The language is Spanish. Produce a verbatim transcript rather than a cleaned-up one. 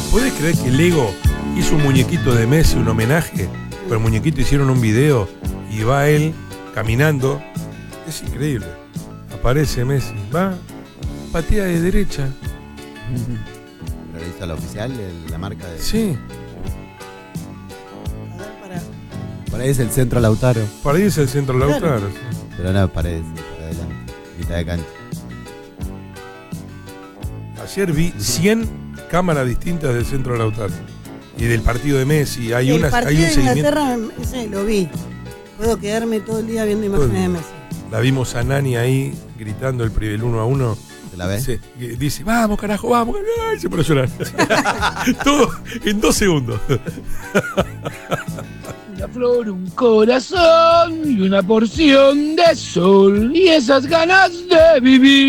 ¿Podés creer que Lego hizo un muñequito de Messi, un homenaje? Pero el muñequito hicieron un video y va él caminando. Es increíble. Aparece Messi, va, patea de derecha. ¿Pero le hizo la oficial, el, la marca de...? Sí. Por ahí es el centro Lautaro. Por ahí es el centro Lautaro. Claro. Pero no, paredes, para adelante, mitad de cancha. Ayer vi cien cámaras distintas del centro Lautaro. Y del partido de Messi. Hay, el una, partido hay un de seguimiento. Inglaterra, ese lo vi. Puedo quedarme todo el día viendo imágenes de Messi. La vimos a Nani ahí gritando el, el uno a uno. ¿Se la ves? Sí, dice, vamos carajo, vamos. Ay, se pone a llorar. Todo en dos segundos. Una flor, un corazón y una porción de sol y esas ganas de vivir.